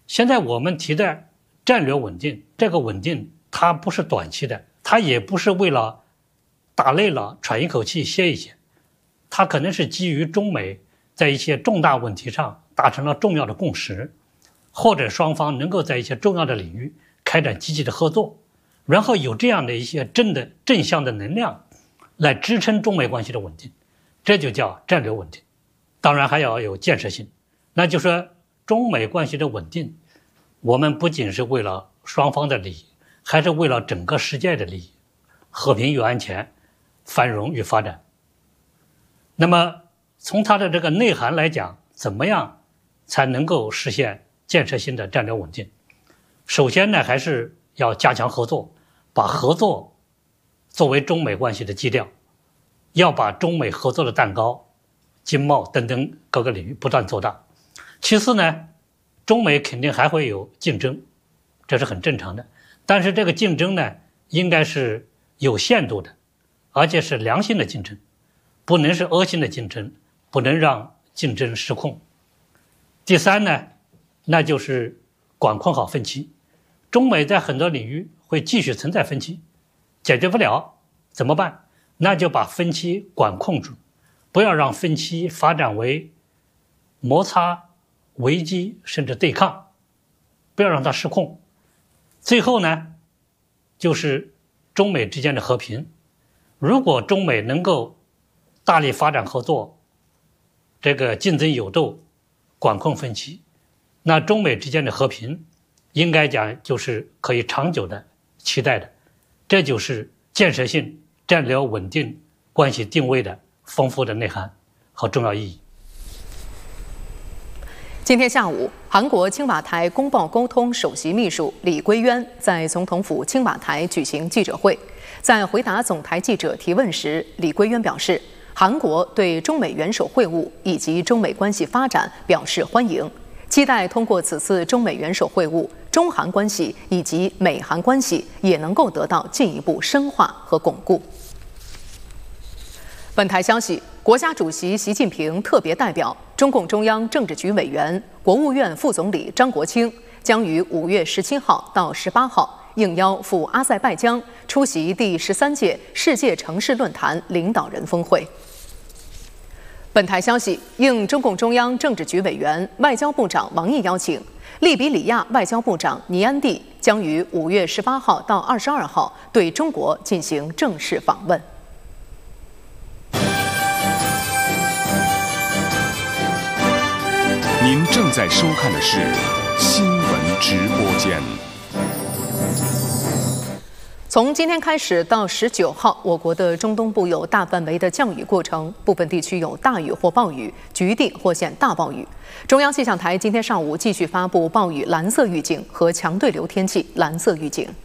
现在我们提的战略稳定，这个稳定它不是短期的，它也不是为了打累了喘一口气歇一歇，它可能是基于中美在一些重大问题上达成了重要的共识，或者双方能够在一些重要的领域开展积极的合作，然后有这样的一些正向的能量来支撑中美关系的稳定，这就叫战略稳定。当然还要有建设性，那就是说中美关系的稳定，我们不仅是为了双方的利益，还是为了整个世界的利益，和平与安全，繁荣与发展。那么从它的这个内涵来讲，怎么样才能够实现建设性的战略稳定？首先呢，还是要加强合作，把合作作为中美关系的基调，要把中美合作的蛋糕、经贸等等各个领域不断做大。其次呢，中美肯定还会有竞争，这是很正常的，但是这个竞争呢，应该是有限度的，而且是良性的竞争，不能是恶性的竞争，不能让竞争失控。第三呢，那就是管控好分歧。中美在很多领域会继续存在分歧，解决不了怎么办？那就把分歧管控住，不要让分歧发展为摩擦、危机甚至对抗，不要让它失控。最后呢，就是中美之间的和平。如果中美能够大力发展合作，这个竞争有斗，管控分歧，那中美之间的和平应该讲就是可以长久的期待的。这就是建设性战略稳定关系定位的丰富的内涵和重要意义。 今天下午，韩国青瓦台公报沟通首席秘书李圭渊在总统府青瓦台举行记者会。在回答总台记者提问时，李圭渊表示，韩国对中美元首会晤以及中美关系发展表示欢迎，期待通过此次中美元首会晤，中韩关系以及美韩关系也能够得到进一步深化和巩固。本台消息，国家主席习近平特别代表、中共中央政治局委员、国务院副总理张国清将于5月17号到18号应邀赴阿塞拜疆出席第13届世界城市论坛领导人峰会。本台消息，应中共中央政治局委员、外交部长王毅邀请，利比里亚外交部长尼安蒂将于5月18号到22号对中国进行正式访问。 您正在收看的是新闻直播间。 从今天开始到19号，我国的中东部有大范围的降雨过程，部分地区有大雨或暴雨，局地或现大暴雨。中央气象台今天上午继续发布暴雨蓝色预警和强对流天气蓝色预警。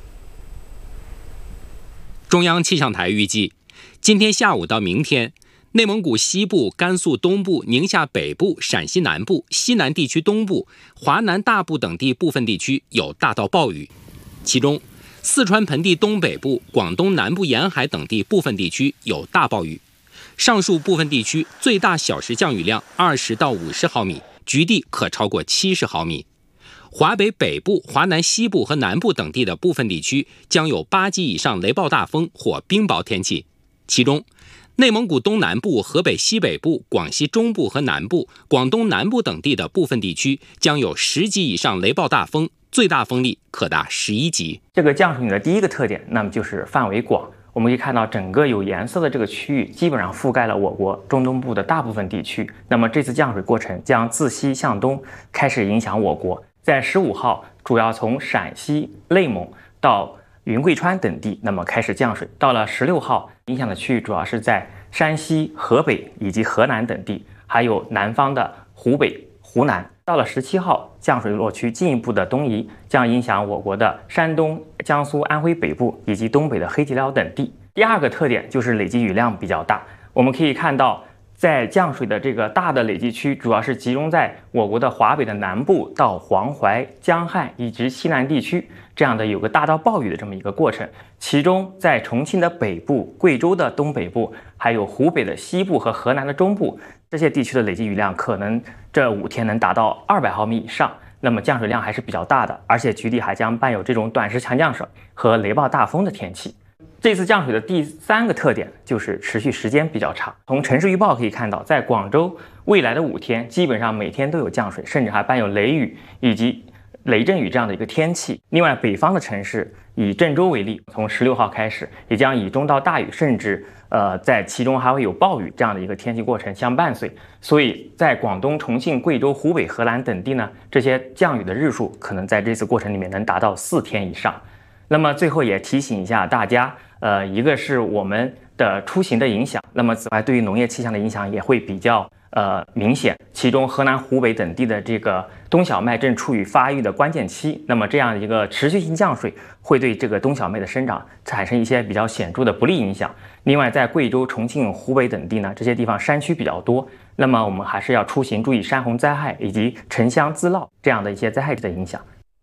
中央气象台预计，今天下午到明天，内蒙古西部、甘肃东部、宁夏北部、陕西南部、西南地区东部、华南大部等地部分地区有大到暴雨，其中四川盆地东北部、广东南部沿海等地部分地区有大暴雨。上述部分地区最大小时降雨量20到50毫米，局地可超过70毫米。华北北部、华南西部和南部等地的部分地区将有8级以上雷暴大风或冰雹天气，其中内蒙古东南部、河北西北部、广西中部和南部、广东南部等地的部分地区将有10级以上雷暴大风，最大风力可达11级。 这个降水的第一个特点，那么就是范围广。我们可以看到，整个有颜色的这个区域基本上覆盖了我国中东部的大部分地区。那么这次降水过程将自西向东开始影响我国。在15号，主要从陕西、内蒙到云贵川等地，那么开始降水。到了16号，影响的区域主要是在山西、河北以及河南等地，还有南方的湖北、湖南。到了17号，降水落区进一步的东移，将影响我国的山东、江苏、安徽北部以及东北的黑吉辽等地。第二个特点就是累积雨量比较大。我们可以看到，在降水的这个大的累积区，主要是集中在我国的华北的南部到黄淮、江汉以及西南地区，这样的有个大到暴雨的这么一个过程。其中在重庆的北部、贵州的东北部，还有湖北的西部和河南的中部，这些地区的累积雨量可能这5天能达到200毫米以上。 那么降水量还是比较大的，而且局地还将伴有这种短时强降水和雷暴大风的天气。这次降水的第3个特点就是持续时间比较长。从城市预报可以看到，在广州未来的5天，基本上每天都有降水，甚至还伴有雷雨以及雷阵雨这样的一个天气。另外，北方的城市以郑州为例，从16号开始，也将以中到大雨，甚至在其中还会有暴雨这样的一个天气过程相伴随。所以在广东、重庆、贵州、湖北、河南等地呢，这些降雨的日数可能在这次过程里面能达到4天以上。那么最后也提醒一下大家，一个是我们的出行的影响，那么此外对于农业气象的影响也会比较明显。其中河南、湖北等地的这个冬小麦正处于发育的关键期，那么这样一个持续性降水会对这个冬小麦的生长产生一些比较显著的不利影响。另外，在贵州、重庆、湖北等地呢，这些地方山区比较多，那么我们还是要出行注意山洪灾害以及城乡滋涝这样的一些灾害的影响。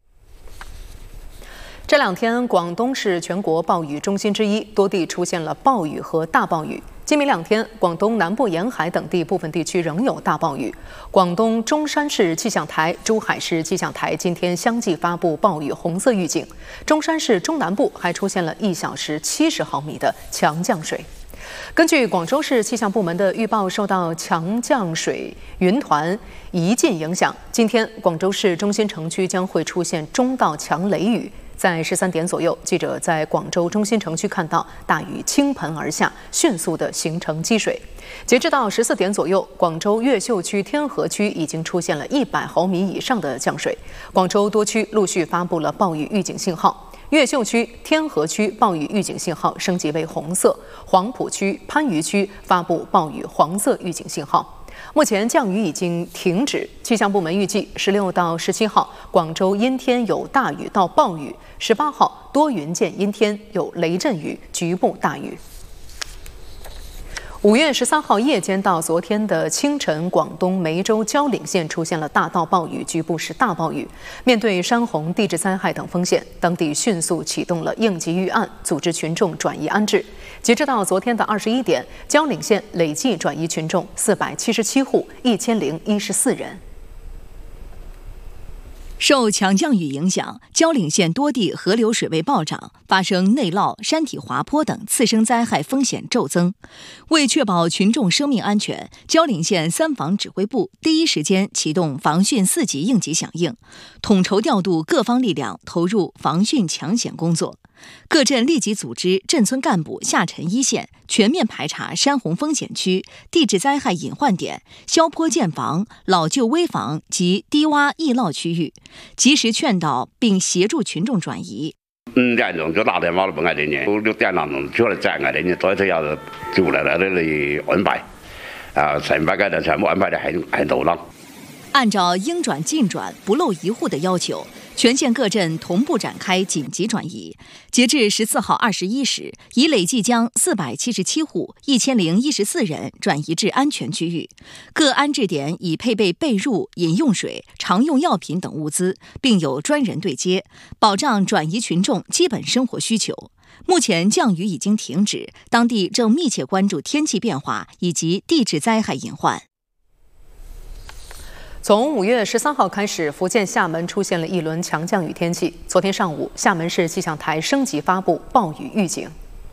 这2天，广东是全国暴雨中心之一，多地出现了暴雨和大暴雨。今明2天，广东南部沿海等地部分地区仍有大暴雨。广东中山市气象台、珠海市气象台今天相继发布暴雨红色预警。中山市中南部还出现了1小时70毫米的强降水。根据广州市气象部门的预报，受到强降水云团移进影响，今天广州市中心城区将会出现中到强雷雨。在13点左右，记者在广州中心城区看到大雨倾盆而下，迅速地形成积水。截至到14点左右，广州越秀区、天河区已经出现了100毫米以上的降水。广州多区陆续发布了暴雨预警信号，越秀区、天河区暴雨预警信号升级为红色，黄埔区、番禺区发布暴雨黄色预警信号。目前降雨已经停止，气象部门预计16到17号广州阴天有大雨到暴雨，18号多云见阴天有雷阵雨，局部大雨。5月13号夜间到昨天的清晨，广东梅州蕉岭县出现了大到暴雨，局部是大暴雨。面对山洪、地质灾害等风险，当地迅速启动了应急预案，组织群众转移安置。截止到昨天的21点，蕉岭县累计转移群众477户，1014人。 受强降雨影响，蕉岭县多地河流水位暴涨，发生内涝、山体滑坡等次生灾害风险骤增。为确保群众生命安全，蕉岭县3防指挥部第一时间启动防汛4级应急响应，统筹调度各方力量投入防汛抢险工作。各镇立即组织镇村干部下沉一线，全面排查山洪风险区、地质灾害隐患点、消坡建房、老旧危房及低洼易涝区域，及时劝导并协助群众转移。 5点钟就打电話俾我哋呢，6點鐘出嚟接我哋呢，再都有就嚟呢嚟安排，成班嘅就全部安排喺度啦。 按照应转尽转、不漏一户的要求，全县各镇同步展开紧急转移。截至14号21时，已累计将477户1014人转移至安全区域。各安置点已配备被褥、饮用水、常用药品等物资，并有专人对接，保障转移群众基本生活需求。目前降雨已经停止，当地正密切关注天气变化以及地质灾害隐患。 从5月13号开始，福建厦门出现了一轮强降雨天气。昨天上午，厦门市气象台升级发布暴雨预警。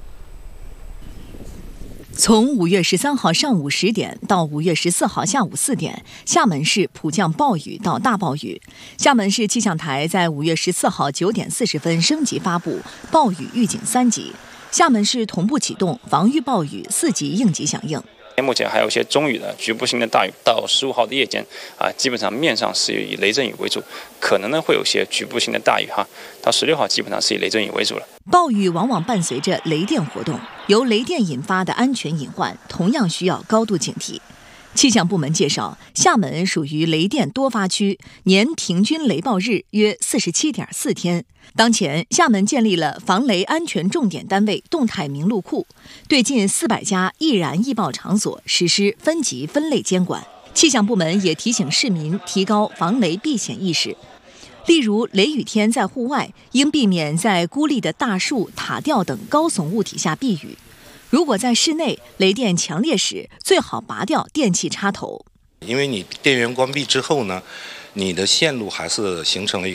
从5月13号上午10点到5月14号下午4点，厦门市普降暴雨到大暴雨。厦门市气象台在5月14号9点40分升级发布暴雨预警3级，厦门市同步启动防御暴雨4级应急响应。 目前还有一些中雨的局部性的大雨，到15号的夜间基本上面上是以雷阵雨为主，可能呢会有些局部性的大雨到16号基本上是以雷阵雨为主了。 暴雨往往伴随着雷电活动，由雷电引发的安全隐患同样需要高度警惕。气象部门介绍，厦门属于雷电多发区，年平均雷暴日约47.4天。当前，厦门建立了防雷安全重点单位动态名录库，对近400家易燃易爆场所实施分级分类监管。气象部门也提醒市民提高防雷避险意识，例如雷雨天在户外，应避免在孤立的大树、塔吊等高耸物体下避雨。如果在室内，雷电强烈时，最好拔掉电器插头。 因为你电源关闭之后呢， 你的线路还是形成了一